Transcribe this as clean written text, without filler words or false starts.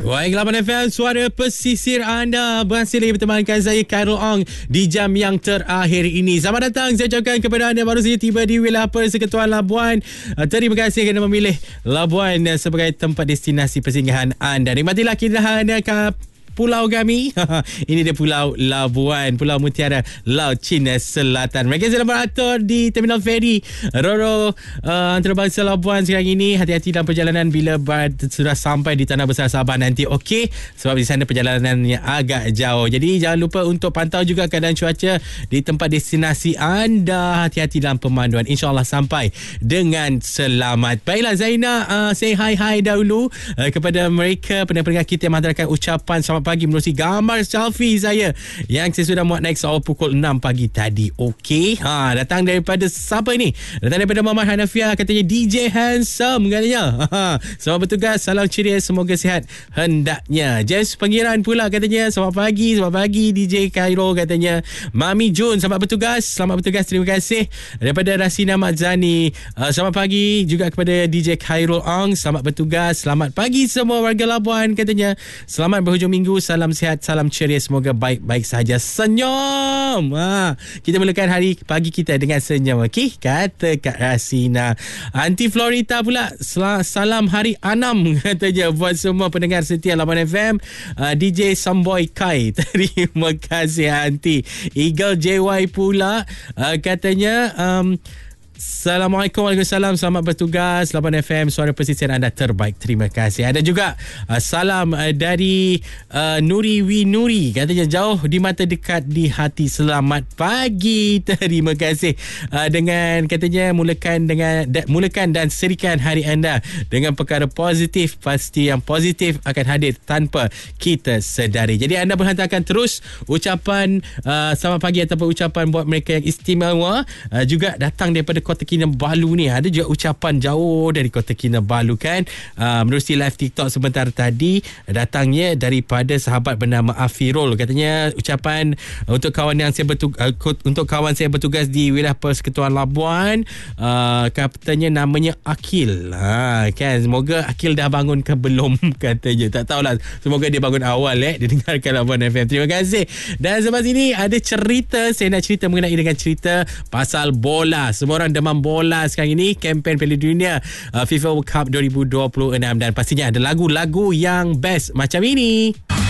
Baik, Lapan FM, suara pesisir anda berhasil bertemankan saya Khairul Ong di jam yang terakhir ini. Selamat datang, saya ucapkan kepada anda baru saja tiba di wilayah Persekutuan Labuan. Terima kasih kerana memilih Labuan sebagai tempat destinasi persinggahan anda. Nikmatilah keindahan pulau kami. Ini dia Pulau Labuan, Pulau Mutiara, Laut Cina Selatan. Mereka sedang beratur di Terminal Feri Roro Antarabangsa Labuan sekarang ini. Hati-hati dalam perjalanan bila sudah sampai di Tanah Besar Sabah nanti. Okey, sebab di sana perjalanannya agak jauh. Jadi jangan lupa untuk pantau juga keadaan cuaca di tempat destinasi anda. Hati-hati dalam pemanduan. InsyaAllah sampai dengan selamat. Baiklah, Zaina, say hi dahulu kepada mereka pendengar-pendengar kita yang menghantarkan ucapan selamat pagi menerusi gambar selfie saya yang saya sudah muat naik awal pukul 6 pagi tadi. Okey, datang daripada siapa ni? Datang daripada Muhammad Hanafiah, katanya DJ Handsome katanya. Selamat bertugas, salam ceria, semoga sihat hendaknya. James Pengiran pula katanya selamat pagi DJ Cairo katanya. Mami Jun selamat bertugas, terima kasih. Daripada Rasina Madzani, selamat pagi juga kepada DJ Khairul Ong, selamat bertugas, selamat pagi semua warga Labuan katanya. Selamat berhujung minggu, salam sihat, salam ceria, semoga baik-baik saja. Senyum. Kita mulakan hari pagi kita dengan senyum. Okey, kata Kak Rasina. Aunty Florita pula, salam hari Anam katanya buat semua pendengar setia Labuan FM. DJ Samboy Kai, terima kasih Aunty. Eagle JY pula katanya Assalamualaikum, waalaikumsalam, selamat bertugas Labuan FM, suara pesisir anda terbaik, terima kasih. Ada juga salam dari Nuri Winuri, katanya jauh di mata dekat di hati, selamat pagi, terima kasih. Dengan katanya mulakan dan serikan hari anda dengan perkara positif, pasti yang positif akan hadir tanpa kita sedari. Jadi anda berhantarkan terus ucapan selamat pagi ataupun ucapan buat mereka yang istimewa, juga datang daripada Kota Kinabalu ni. Ada juga ucapan jauh dari Kota Kinabalu kan. Menerusi live TikTok sebentar tadi, datangnya daripada sahabat bernama Afirul. Katanya ucapan untuk kawan saya bertugas di wilayah Persekutuan Labuan. Katanya namanya Akil. Kan, semoga Akil dah bangun ke belum katanya. Tak tahulah, semoga dia bangun awal dia dengarkan Labuan FM. Terima kasih. Dan selepas ini ada cerita, saya nak cerita mengenai dengan cerita pasal bola. Semua orang demam bola sekarang ini, kempen Piala Dunia FIFA World Cup 2026, dan pastinya ada lagu-lagu yang best macam ini.